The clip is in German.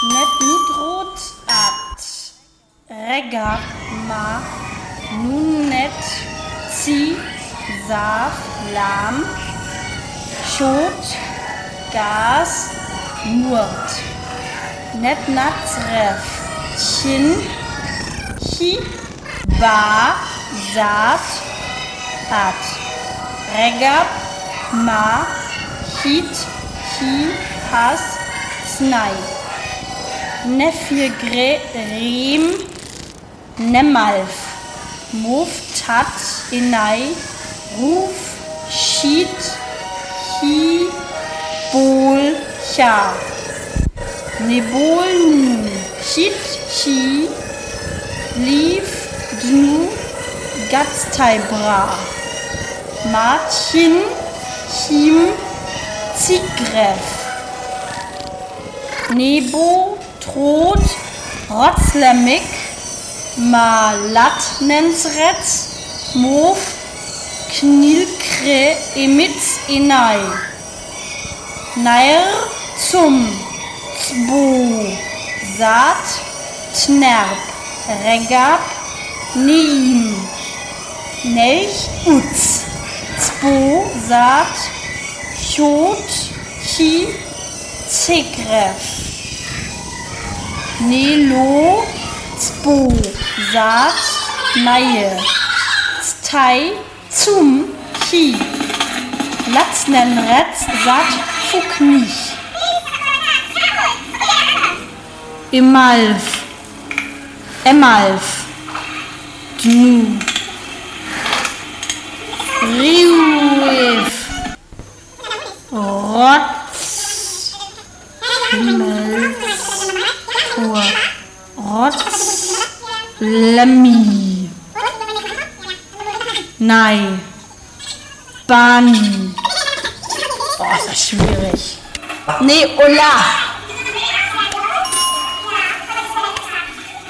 Net nutrot at. Rega ma. Nunet zi. Saf lam. Schot. Gas. Murt. Net natref. Chin. Chi. Ba. Saat. At. Regab. Ma. Hit. Hi. Has. Snai. Nefir gre. Rehm. Nemalf. Muf. Tat. Inai. Ruf. Schied. Hi. Bol. Cha. Nebol. Nu. Chit. Chi. Lief. Dnu. Gatztai. Bra. Martin. Chim. Zigref. Nebo. Trot. Rotzlemik. Malat. Nensret. Mof. Knilkre. Emitz. Inai. Nair. Zum. Zbo. Saat. Tnerp. Regab. Neim. Nelch. Utz. Zbo. Saat. Chot. Chi. Zigref. Nelo. Zbo. Saat. Neie. Ztai. Zum. Chi. Latznen-Retz. Saat. Fuknich. Emalf. Emalf. Dnu. Riuef. Rotz. Melz. Rotz. Lemmi. Nei. Bani. Oh, ist das schwierig. Nee, Ola.